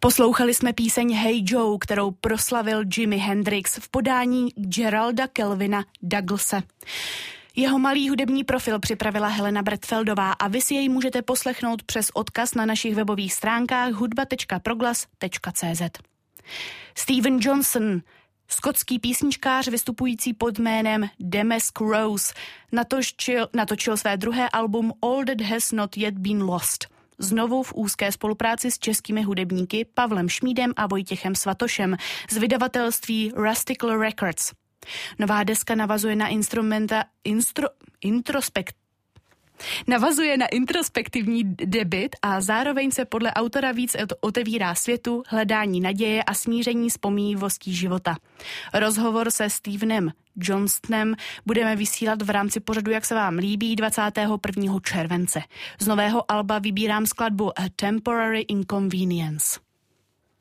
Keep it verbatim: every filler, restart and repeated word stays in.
Poslouchali jsme píseň Hey Joe, kterou proslavil Jimi Hendrix v podání Geralda Kelvina Douglase. Jeho malý hudební profil připravila Helena Bretfeldová a vy si jej můžete poslechnout přes odkaz na našich webových stránkách hudba tečka proglas tečka cé zet. Steven Johnson, skotský písničkář vystupující pod jménem Damask Rose, natočil, natočil své druhé album All That Has Not Yet Been Lost. Znovu v úzké spolupráci s českými hudebníky Pavlem Šmídem a Vojtěchem Svatošem z vydavatelství Rustical Records. Nová deska navazuje na instrumenta instro, introspekt Navazuje na introspektivní debut a zároveň se podle autora víc otevírá světu, hledání naděje a smíření s pomíjivostí života. Rozhovor se Stevenem Johnsonem budeme vysílat v rámci pořadu Jak se vám líbí dvacátého prvního července. Z nového alba vybírám skladbu A Temporary Inconvenience.